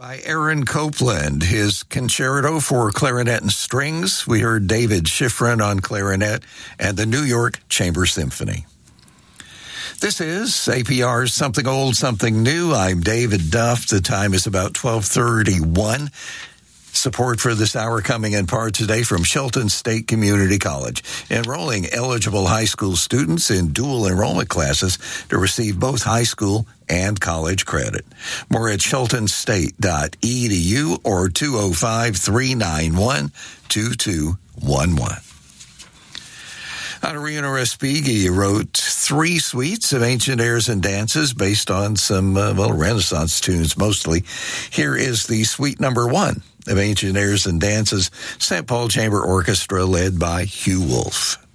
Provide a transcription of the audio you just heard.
by Aaron Copland, his concerto for clarinet and strings. We heard David Schifrin on clarinet and the New York Chamber Symphony. This is APR's Something Old, Something New. I'm David Duff. The time is about 12:31. Support for this hour coming in part today from Shelton State Community College, enrolling eligible high school students in dual enrollment classes to receive both high school and college credit. More at sheltonstate.edu or 205-391-2211. Honorina Respighi wrote 3 suites of ancient airs and dances based on some, Renaissance tunes mostly. Here is the suite number 1 of Ancient Airs and Dances, St. Paul Chamber Orchestra led by Hugh Wolf.